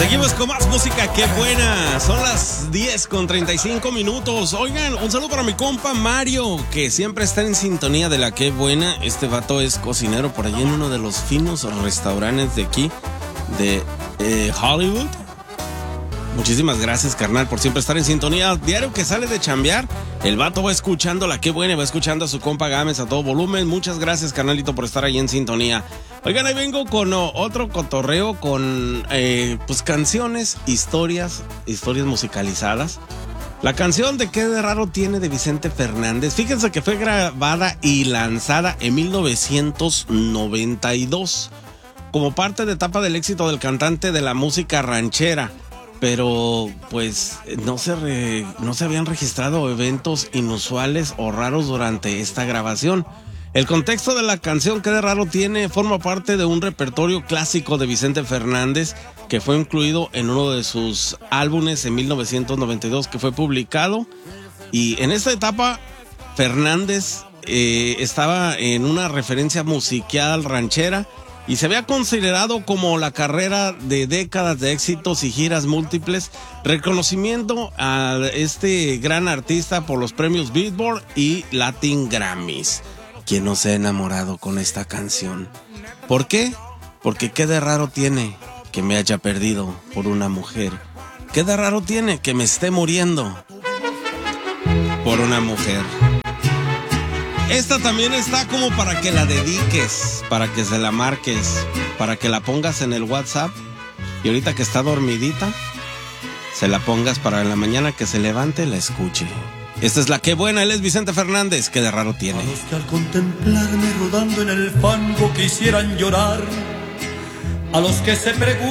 Seguimos con más música, qué buena. Son las 10:35. Oigan, un saludo para mi compa Mario, que siempre está en sintonía de la qué buena. Este vato es cocinero por allí en uno de los finos restaurantes de aquí, de Hollywood. Muchísimas gracias, carnal, por siempre estar en sintonía. Diario que sale de chambear, el vato va escuchando la qué buena, va escuchando a su compa Gámez a todo volumen. Muchas gracias, carnalito, por estar ahí en sintonía. Oigan, ahí vengo con otro cotorreo con pues canciones, historias musicalizadas. La canción de Qué de raro tiene de Vicente Fernández. Fíjense que fue grabada y lanzada en 1992 como parte de etapa del éxito del cantante de la música ranchera. Pero pues no se habían registrado eventos inusuales o raros durante esta grabación. El contexto de la canción Qué de raro tiene forma parte de un repertorio clásico de Vicente Fernández que fue incluido en uno de sus álbumes en 1992 que fue publicado. Y en esta etapa Fernández estaba en una referencia musical ranchera y se había considerado como la carrera de décadas de éxitos y giras múltiples, reconocimiento a este gran artista por los premios Billboard y Latin Grammys. ¿Quién no se ha enamorado con esta canción? ¿Por qué? Porque qué de raro tiene que me haya perdido por una mujer. ¿Qué de raro tiene que me esté muriendo por una mujer? Esta también está como para que la dediques, para que se la marques, para que la pongas en el WhatsApp y ahorita que está dormidita, se la pongas para en la mañana que se levante la escuche. Esta es la qué buena, él es Vicente Fernández, qué de raro tiene. A los que al contemplarme rodando en el fango quisieran llorar, a los que se preguntan